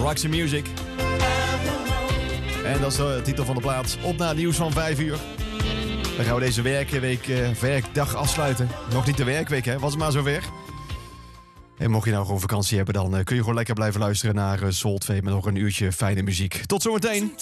Roxy Music. En dat is de titel van de plaat. Op naar het nieuws van 5 uur. Dan gaan we deze werkdag afsluiten. Nog niet de werkweek, hè? Was het maar zover. En mocht je nou gewoon vakantie hebben, dan kun je gewoon lekker blijven luisteren naar Soul 2 met nog een uurtje fijne muziek. Tot zometeen.